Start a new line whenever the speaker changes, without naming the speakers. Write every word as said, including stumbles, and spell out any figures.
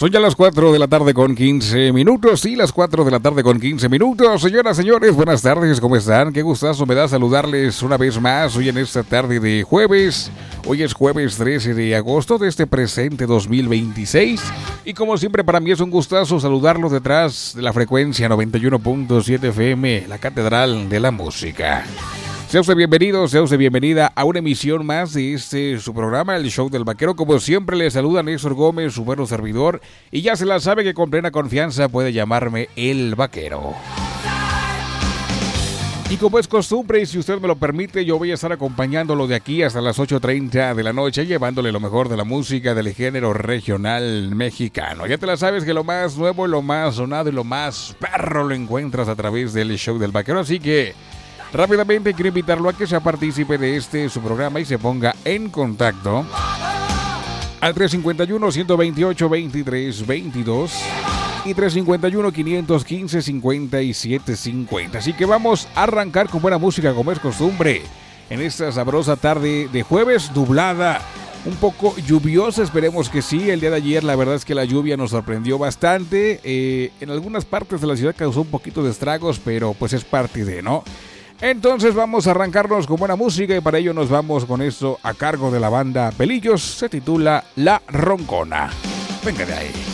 Son ya las cuatro de la tarde con quince minutos, sí, las cuatro de la tarde con quince minutos. Señoras, señores, buenas tardes, ¿cómo están? Qué gustazo me da saludarles una vez más hoy en esta tarde de jueves. Hoy es jueves trece de agosto de este presente dos mil veintiséis. Y como siempre para mí es un gustazo saludarlos detrás de la frecuencia noventa y uno punto siete F M, la Catedral de la Música. Sea usted bienvenido, sea usted bienvenida a una emisión más de este su programa, el Show del Vaquero. Como siempre les saluda Néstor Gómez, su buen servidor, y ya se la sabe que con plena confianza puede llamarme El Vaquero. Y como es costumbre, y si usted me lo permite, yo voy a estar acompañándolo de aquí hasta las ocho treinta de la noche, llevándole lo mejor de la música del género regional mexicano. Ya te la sabes que lo más nuevo, lo más sonado y lo más perro lo encuentras a través del Show del Vaquero, así que rápidamente quiero invitarlo a que sea partícipe de este su programa y se ponga en contacto al tres cinco uno, uno dos ocho, veintitrés veintidós y tres cinco uno, cinco uno cinco, cincuenta y siete cincuenta. Así que vamos a arrancar con buena música como es costumbre en esta sabrosa tarde de jueves, nublada, un poco lluviosa, esperemos que sí. El día de ayer la verdad es que la lluvia nos sorprendió bastante, eh, en algunas partes de la ciudad causó un poquito de estragos, pero pues es parte de, ¿no? Entonces vamos a arrancarnos con buena música y para ello nos vamos con esto a cargo de la banda Pelillos. Se titula La Roncona. Venga de ahí.